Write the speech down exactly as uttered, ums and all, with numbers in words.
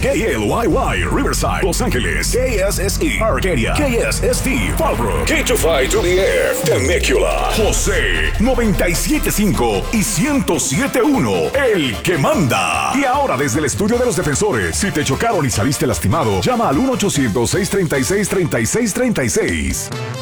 K L Y Y, Riverside, Los Ángeles. K S S E, Arcadia. K S S T, Fallbrook. K two five to the F, Temecula. José, noventa y siete punto cinco y ciento siete punto uno, el que manda. Y ahora desde el estudio de los defensores, si te chocaron y saliste lastimado, llama al uno ochocientos, seiscientos treinta y seis, treinta y seis treinta y seis.